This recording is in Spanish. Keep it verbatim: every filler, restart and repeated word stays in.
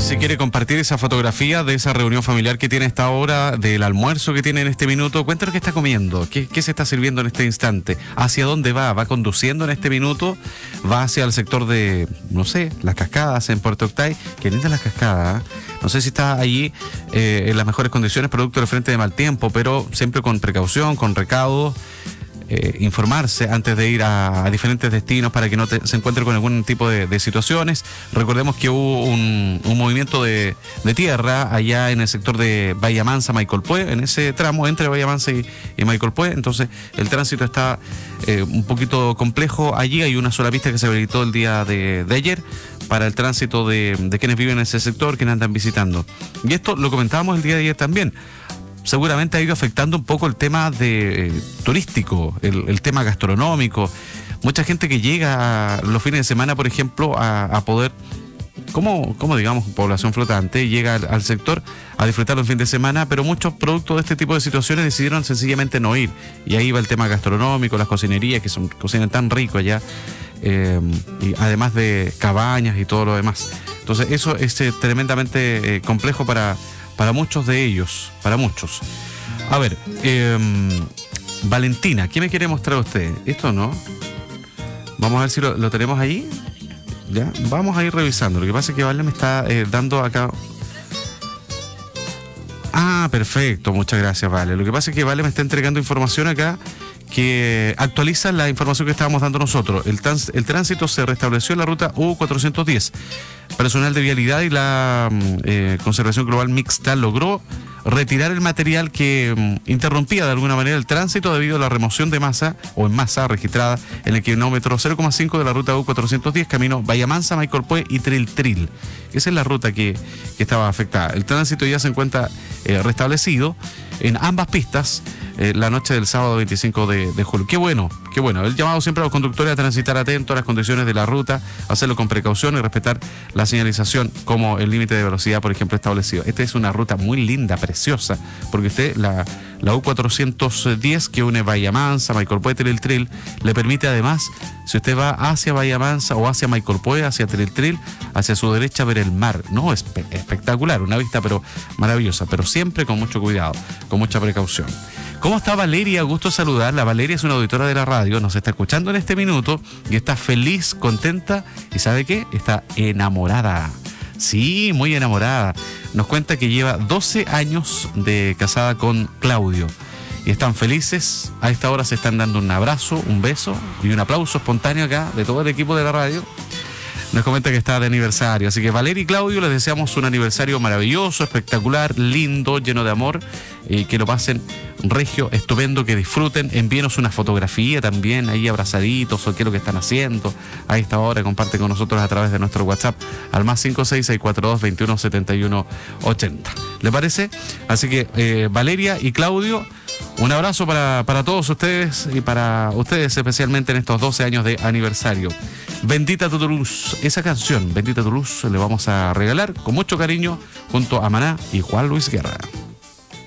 Si quiere compartir esa fotografía de esa reunión familiar que tiene a esta hora, del almuerzo que tiene en este minuto, cuéntanos qué está comiendo, qué, qué se está sirviendo en este instante, hacia dónde va, va conduciendo en este minuto, va hacia el sector de, no sé, las cascadas en Puerto Octay. Qué linda las cascadas, ¿eh? No sé si está allí eh, en las mejores condiciones producto del frente de mal tiempo, pero siempre con precaución, con recaudo. Eh, informarse antes de ir a, a diferentes destinos para que no te, se encuentre con algún tipo de, de situaciones. Recordemos que hubo un, un movimiento de, de tierra allá en el sector de Bahía Mansa, Maicolpué, en ese tramo entre Bahía Mansa y, y Maicolpué. Entonces el tránsito está eh, un poquito complejo allí. Hay una sola pista que se habilitó el día de, de ayer para el tránsito de, de quienes viven en ese sector, quienes andan visitando. Y esto lo comentábamos el día de ayer también. Seguramente ha ido afectando un poco el tema de eh, turístico, el, el tema gastronómico. Mucha gente que llega a, los fines de semana, por ejemplo, a, a poder, como, como digamos, población flotante, llega al, al sector a disfrutar los fines de semana, pero muchos productos de este tipo de situaciones decidieron sencillamente no ir. Y ahí va el tema gastronómico, las cocinerías, que son, cocinan tan rico allá, eh, y además de cabañas y todo lo demás. Entonces eso es eh, tremendamente eh, complejo para... Para muchos de ellos, para muchos. A ver, eh, Valentina, ¿qué me quiere mostrar usted? Esto no. Vamos a ver si lo, lo tenemos ahí. Ya, vamos a ir revisando. Lo que pasa es que Vale me está eh, dando acá. Ah, perfecto, muchas gracias, Vale. Lo que pasa es que Vale me está entregando información acá que actualiza la información que estábamos dando nosotros. El, trans, el tránsito se restableció en la ruta U cuatrocientos diez. Personal de vialidad y la eh, Conservación Global Mixta logró retirar el material que mm, interrumpía de alguna manera el tránsito debido a la remoción de masa o en masa registrada en el kilómetro cero coma cinco de la ruta U cuatrocientos diez, camino Bahía Mansa, Maicolpué y Tril Tril. Esa es la ruta que, que estaba afectada. El tránsito ya se encuentra eh, restablecido en ambas pistas eh, la noche del sábado veinticinco de, de julio. Qué bueno, qué bueno. El llamado siempre a los conductores a transitar atentos a las condiciones de la ruta, hacerlo con precaución y respetar la señalización como el límite de velocidad, por ejemplo, establecido. Esta es una ruta muy linda, preciosa, porque usted, la, la U cuatrocientos diez que une Bahía Mansa, Maicolpué, Tril Tril, le permite además, si usted va hacia Bahía Mansa o hacia Maicolpué, hacia Tril Tril, hacia su derecha ver el mar. No, es espe- espectacular, una vista pero maravillosa, pero siempre con mucho cuidado, con mucha precaución. ¿Cómo está Valeria? Gusto saludarla. Valeria es una auditora de la radio, nos está escuchando en este minuto y está feliz, contenta y ¿sabe qué? Está enamorada. Sí, muy enamorada. Nos cuenta que lleva doce años de casada con Claudio y están felices. A esta hora se están dando un abrazo, un beso y un aplauso espontáneo acá de todo el equipo de la radio. Nos comenta que está de aniversario, así que Valeria y Claudio les deseamos un aniversario maravilloso, espectacular, lindo, lleno de amor, y que lo pasen regio, estupendo, que disfruten. Envíenos una fotografía también ahí abrazaditos o qué es lo que están haciendo a esta hora. Comparte con nosotros a través de nuestro WhatsApp al más cinco seis seis cuatro dos veintiuno setenta y uno ochenta. ¿Le parece? Así que eh, Valeria y Claudio, un abrazo para, para todos ustedes y para ustedes especialmente en estos doce años de aniversario. Bendita tu luz, esa canción, Bendita tu luz, le vamos a regalar con mucho cariño junto a Maná y Juan Luis Guerra.